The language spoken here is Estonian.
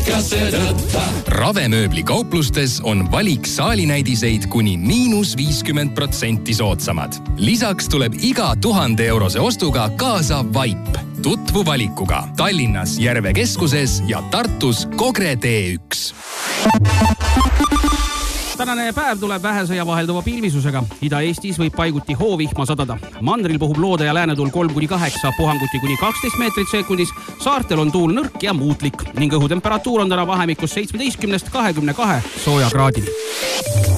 Ravemööbli kauplustes on valik saalinäidiseid kuni -50% soodsamad. Lisaks tuleb iga 1000 eurose ostuga kaasa vaip. Tutvu valikuga Tallinnas Järve keskuses ja Tartus Kogre T1. Tänane päev tuleb vähese ja vahelduva pilvisusega. Ida-Eestis võib paiguti hoovihma sadada. Mandril puhub loode ja läänetuul 3-8, puhanguti kuni 12 meetrit sekundis. Saartel on tuul nõrk ja muutlik ning õhutemperatuur on täna vahemikus 17-22 sooja kraadini.